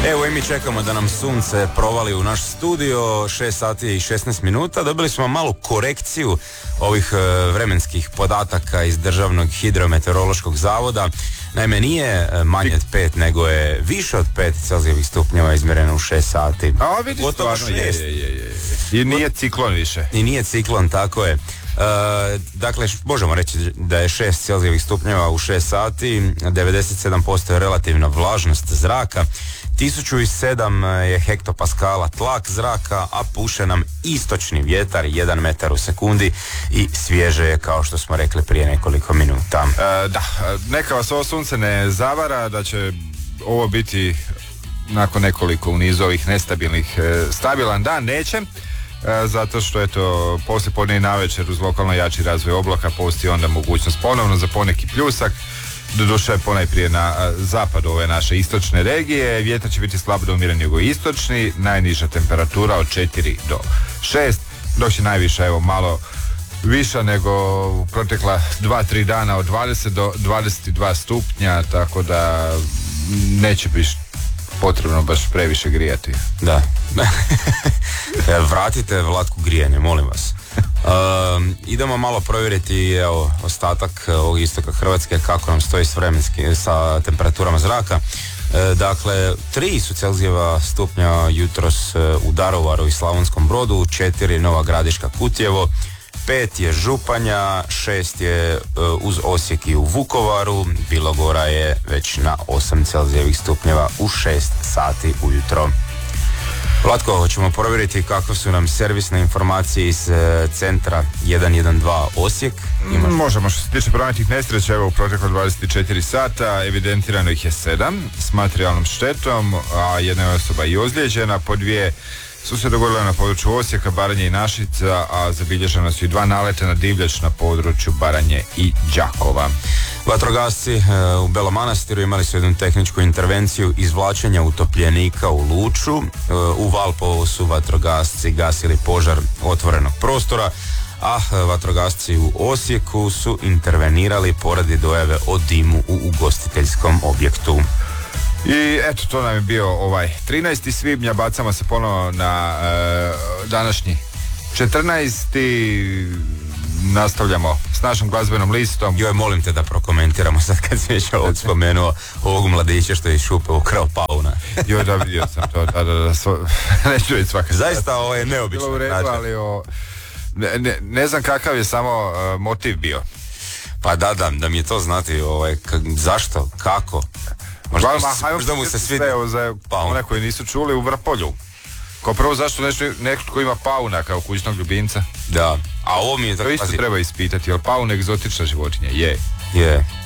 Evo i mi čekamo da nam sunce provali u naš studio, 6 sati i 16 minuta. Dobili smo malu korekciju ovih vremenskih podataka iz Državnog hidrometeorološkog zavoda. Naime, nije manje od 5, nego je više od 5 Celzijevih stupnjeva izmjereno u 6 sati. A vidiš, stvarno je. I nije ciklon više. I nije ciklon, tako je. Dakle, možemo reći da je 6 Celzijevih stupnjeva u 6 sati, 97% je relativna vlažnost zraka, 1007 je hektopaskala tlak zraka, a puše nam istočni vjetar 1 metar u sekundi i svježe je, kao što smo rekli prije nekoliko minuta. Da, neka vas ovo sunce ne zavara da će ovo biti nakon nekoliko u nizu ovih nestabilnih stabilan dan, neće. Zato što eto poslijepodne i navečer uz lokalno jači razvoj oblaka postoji onda mogućnost ponovno za poneki pljusak, doduše ponajprije na zapadu ove naše istočne regije. Vjetar će biti slabo do umjeren jugoistočni, najniža temperatura od 4 do 6, dok će najviša evo malo viša nego u protekla 2-3 dana od 20 do 22 stupnja, tako da neće biti potrebno baš previše grijati. Da. Vratite Vlatku grijanje, molim vas. Idemo malo provjeriti evo, ostatak ovog istoka Hrvatske, kako nam stoji sa temperaturama zraka. Dakle, 3 su Celzijeva stupnja jutros u Daruvaru i Slavonskom Brodu, 4 Nova Gradiška Kutjevo, 5 je Županja, 6 je uz Osijek i u Vukovaru, Bilogora je već na 8 Celzijevih stupnjeva u 6 sati ujutro. Vlatko, hoćemo provjeriti kakve su nam servisne informacije iz centra 112 Osijek. Možemo, što se tiče prometnih nesreća, evo u proteklo 24 sata evidentirano ih je 7 s materijalnom štetom, a jedna je osoba i ozlijeđena, po 2 su se dogodile na području Osijeka, Baranje i Našica, a zabilježena su i 2 naleta na divljač na području Baranje i Đakova. Vatrogasci u Belom Manastiru imali su jednu tehničku intervenciju izvlačenja utopljenika u Luču. U Valpovu su vatrogasci gasili požar otvorenog prostora, a vatrogasci u Osijeku su intervenirali poradi dojave o dimu u ugostiteljskom objektu. I eto, to nam je bio 13. svibnja, bacamo se ponovo na današnji 14. Nastavljamo s našom glazbenom listom. Joj, molim te da prokomentiramo sad kad si već ovog spomenuo ovog mladića što je iz šupe ukrao pauna. Joj, da, vidio sam to, neću reći svaka. Zaista ovo je neobično. Ali ne znam kakav je samo motiv bio. Pa da mi je to znati, zašto, kako. Možda mu se svi za one koji nisu čuli u Vrpolju. Kao prvo, zašto netko ima pauna kao kućnog ljubimca? Da, a ovo mi je tako... To isto treba ispitati, jer paun egzotična životinja? Je.